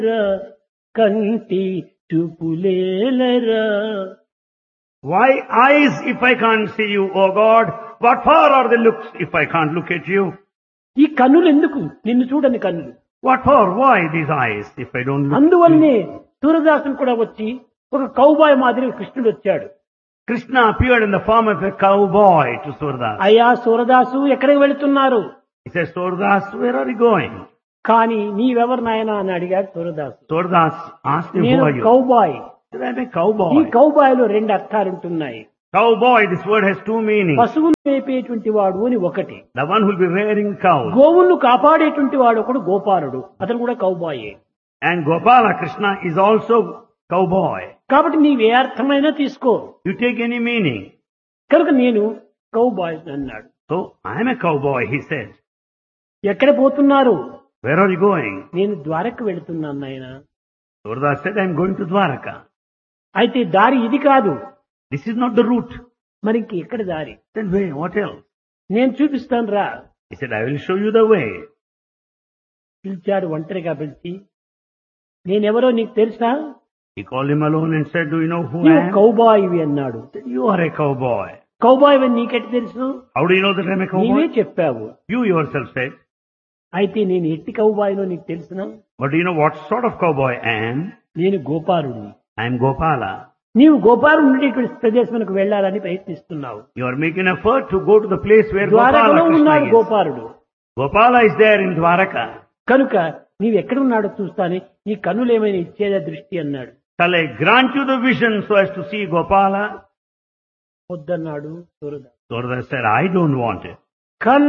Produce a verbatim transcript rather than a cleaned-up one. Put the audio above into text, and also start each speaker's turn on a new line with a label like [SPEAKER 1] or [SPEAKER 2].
[SPEAKER 1] కంటి చూపులేలరా.
[SPEAKER 2] Why eyes if I can't see you, O God? What for are the looks if I can't look at you?
[SPEAKER 1] ఈ కన్నులు ఎందుకు? నిన్ను చూడని కన్నులు.
[SPEAKER 2] What for? Why these eyes if I don't look at you?
[SPEAKER 1] అందువల్లనే సూరదాసుడు కూడా వచ్చి ఒక కౌబాయ్ మాదిరి కృష్ణుడు వచ్చాడు.
[SPEAKER 2] Krishna appeared in the form of a cowboy to Surdas.
[SPEAKER 1] అయ్యా సూరదాసు ఎక్కడికి వెళుతున్నారు?
[SPEAKER 2] He says, Surdas, where are you going?
[SPEAKER 1] కానీ నీవెవరు నాయనా అని అడిగాడు Surdas.
[SPEAKER 2] Surdas asked him, who
[SPEAKER 1] నేను
[SPEAKER 2] are you?
[SPEAKER 1] Cowboy.
[SPEAKER 2] He said, I'm a
[SPEAKER 1] ఈ
[SPEAKER 2] cowboy.
[SPEAKER 1] కౌబాయ్ లో రెండు అర్థాలు ఉంటున్నాయి.
[SPEAKER 2] Cowboy, this word has two meanings.
[SPEAKER 1] పశువులు మేపేటువంటి వాడు అని ఒకటి,
[SPEAKER 2] The one who will be rearing cows.
[SPEAKER 1] గోవులను కాపాడేటువంటి వాడు ఒకడు గోపాలుడు, అతను కూడా కౌబాయే.
[SPEAKER 2] And Gopala Krishna is also cowboy.
[SPEAKER 1] కాబట్టి నీవే అర్థమైనా తీసుకో.
[SPEAKER 2] You take any meaning.
[SPEAKER 1] కనుక నేను కౌబాయ్ అన్నాడు.
[SPEAKER 2] So, I am a cowboy, he said.
[SPEAKER 1] ఎక్కడ పోతున్నారు?
[SPEAKER 2] Where are you going?
[SPEAKER 1] నేను ద్వారక వెళుతున్నాను నాయన.
[SPEAKER 2] Surdas said, I'm going to Dwaraka.
[SPEAKER 1] అయితే దారి ఇది కాదు.
[SPEAKER 2] This is not the route.
[SPEAKER 1] మరి ఇంక ఎక్కడ దారి?
[SPEAKER 2] Then where? What else?
[SPEAKER 1] నేను చూపిస్తాను రా.
[SPEAKER 2] He said, I will show you the way.
[SPEAKER 1] పిలిచాడు ఒంటరిగా పిలిచి, నేనెవరో నీకు తెలుసా?
[SPEAKER 2] He called him alone and said, do you know who I
[SPEAKER 1] నీవు
[SPEAKER 2] am?
[SPEAKER 1] కౌబాయివి అన్నాడు.
[SPEAKER 2] He said, you are a cowboy.
[SPEAKER 1] Cowboy అని నీకెట్ తెలుసు?
[SPEAKER 2] How do you know that I'm a
[SPEAKER 1] నీవే
[SPEAKER 2] cowboy?
[SPEAKER 1] చెప్పావు.
[SPEAKER 2] You yourself said.
[SPEAKER 1] అయితే నేను ఎట్టి కౌబాయినో నీకు తెలుసునా?
[SPEAKER 2] But do you know what sort of cowboy I am?
[SPEAKER 1] నేను గోపాలుడిని.
[SPEAKER 2] I am Gopala.
[SPEAKER 1] నీవు గోపాలు ఉండేటువంటి ప్రదేశానికి వెళ్ళాలని ప్రయత్నిస్తున్నావు.
[SPEAKER 2] You are making an effort to go to the place where
[SPEAKER 1] ద్వారకలో
[SPEAKER 2] Gopala
[SPEAKER 1] ఉన్నాడు
[SPEAKER 2] Krishna is.
[SPEAKER 1] Gopaludu.
[SPEAKER 2] Gopala is there in Dwaraka.
[SPEAKER 1] కనుక నీవు ఎక్కడ ఉన్నాడో చూస్తానే, నీ కన్నులు ఏమైనా ఇచ్చేదా దృష్టి అన్నాడు.
[SPEAKER 2] Shall I grant you the vision so as to see Gopala?
[SPEAKER 1] వద్దన్నాడు Surdas.
[SPEAKER 2] Surdas said, I don't want it.
[SPEAKER 1] కన్